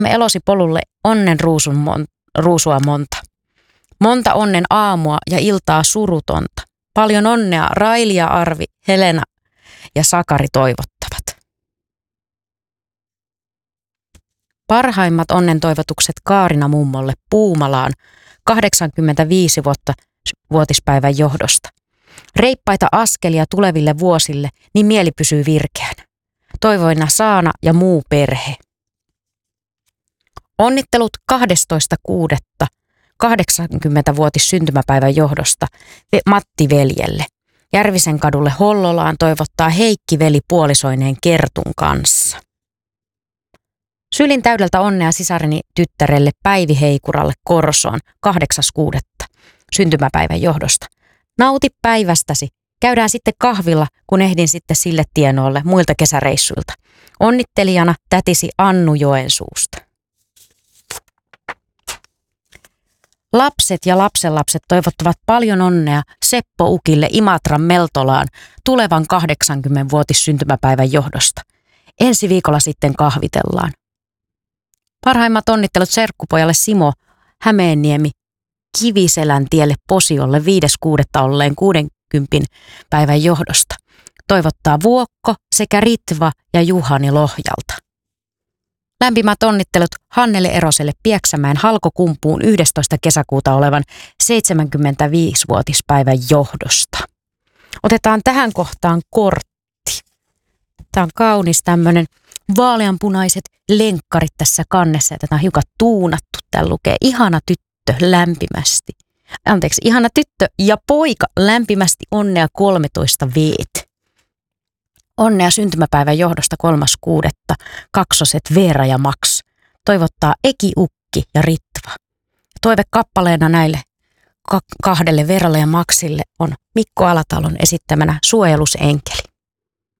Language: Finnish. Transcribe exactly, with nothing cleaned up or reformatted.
Me elosi polulle onnen ruusun mon, ruusua monta. Monta onnen aamua ja iltaa surutonta. Paljon onnea Raili ja Arvi, Helena ja Sakari toivottavat. Parhaimmat onnen toivotukset Kaarina mummolle Puumalaan kahdeksankymmentäviisi vuotta vuotispäivän johdosta. Reippaita askelia tuleville vuosille, niin mieli pysyy virkeänä. Toivoina Saana ja muu perhe. Onnittelut kahdestoista kuudetta kahdeksankymmentävuotis syntymäpäivän johdosta Matti veljelle. Järvisen kadulle Hollolaan toivottaa Heikki veli puolisoineen Kertun kanssa. Sylin täydeltä onnea sisareni tyttärelle Päivi Heikuralle Korsoon kahdeksas kuudetta syntymäpäivän johdosta. Nauti päivästäsi. Käydään sitten kahvilla, kun ehdin sitten sille tienoolle muilta kesäreissuilta. Onnittelijana tätisi Annu Joensuusta. Lapset ja lapsenlapset toivottavat paljon onnea Seppo Ukille Imatran Meltolaan tulevan kahdeksankymmenvuotis syntymäpäivän johdosta. Ensi viikolla sitten kahvitellaan. Parhaimmat onnittelut serkkupojalle Simo Hämeenniemi Kiviselän tielle Posiolle viides kuudetta olleen kuudenkympin päivän johdosta. Toivottaa Vuokko sekä Ritva ja Juhani Lohjalta. Lämpimät onnittelut Hannele Eroselle Pieksämäen Halkokumpuun yhdestoista kesäkuuta olevan seitsemänkymmentäviisivuotispäivän johdosta. Otetaan tähän kohtaan kortti. Tämä on kaunis tämmöinen vaaleanpunaiset lenkkarit tässä kannessa ja tätä on hiukan tuunattu. Täällä lukee ihana tyttö lämpimästi. Anteeksi, ihana tyttö ja poika lämpimästi onnea kolmetoista veet. Onnea syntymäpäivän johdosta kolmas kuudetta kaksoset Veera ja Max. Toivottaa Eki, Ukki ja Ritva. Toive kappaleena näille kahdelle Veeralle ja Maxille on Mikko Alatalon esittämänä Suojelusenkeli.